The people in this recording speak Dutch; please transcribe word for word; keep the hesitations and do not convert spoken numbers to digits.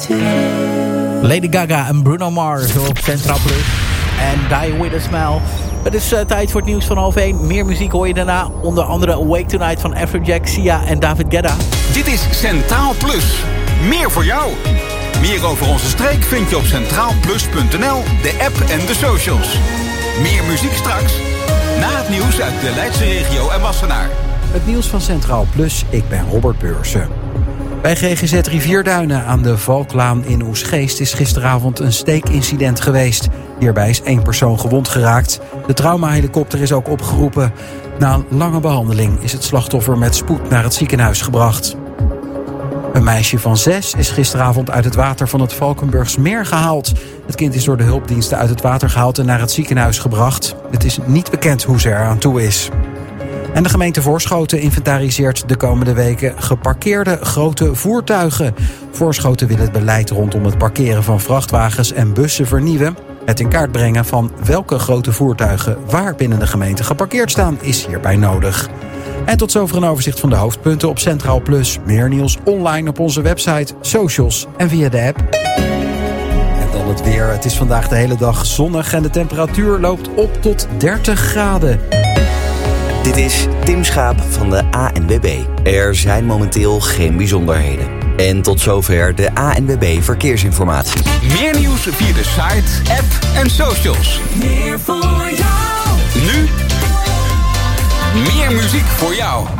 Lady Gaga en Bruno Mars op Centraal Plus. En Die With A Smile. Het is uh, tijd voor het nieuws van half één. Meer muziek hoor je daarna. Onder andere Awake Tonight van Afrojack, Sia en David Guetta. Dit is Centraal Plus. Meer voor jou. Meer over onze streek vind je op centraal plus punt n l, de app en de socials. Meer muziek straks. Na het nieuws uit de Leidse regio en Wassenaar. Het nieuws van Centraal Plus, ik ben Robert Beursen. Bij G G Z Rivierduinen aan de Valklaan in Oesgeest is gisteravond een steekincident geweest. Hierbij is één persoon gewond geraakt. De traumahelikopter is ook opgeroepen. Na een lange behandeling is het slachtoffer met spoed naar het ziekenhuis gebracht. Een meisje van zes is gisteravond uit het water van het Valkenburgsmeer gehaald. Het kind is door de hulpdiensten uit het water gehaald en naar het ziekenhuis gebracht. Het is niet bekend hoe ze er aan toe is. En de gemeente Voorschoten inventariseert de komende weken geparkeerde grote voertuigen. Voorschoten wil het beleid rondom het parkeren van vrachtwagens en bussen vernieuwen. Het in kaart brengen van welke grote voertuigen waar binnen de gemeente geparkeerd staan is hierbij nodig. En tot zover een overzicht van de hoofdpunten op Centraal Plus. Meer nieuws online op onze website, socials en via de app. En dan het weer. Het is vandaag de hele dag zonnig en de temperatuur loopt op tot dertig graden. Dit is Tim Schaap van de A N W B. Er zijn momenteel geen bijzonderheden. En tot zover de A N W B Verkeersinformatie. Meer nieuws via de site, app en socials. Meer voor jou. Nu meer muziek voor jou.